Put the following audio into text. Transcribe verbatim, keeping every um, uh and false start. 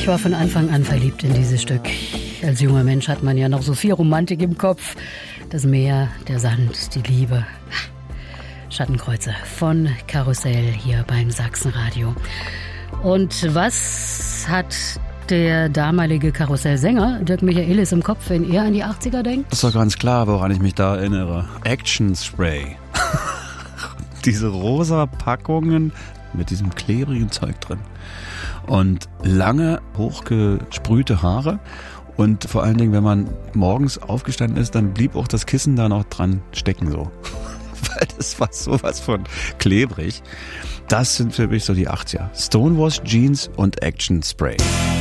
war von Anfang an verliebt in dieses Stück. Als junger Mensch hat man ja noch so viel Romantik im Kopf. Das Meer, der Sand, die Liebe. Schattenkreuze von Karussell hier beim Sachsenradio. Und was hat der damalige Karussellsänger Dirk Michaelis im Kopf, wenn er an die achtziger denkt? Das ist doch ganz klar, woran ich mich da erinnere. Action Spray. Diese rosa Packungen mit diesem klebrigen Zeug drin. Und lange, hochgesprühte Haare. Und vor allen Dingen, wenn man morgens aufgestanden ist, dann blieb auch das Kissen da noch dran stecken so. Weil das war sowas von klebrig. Das sind für mich so die achtziger. Stonewash Jeans und Action Spray.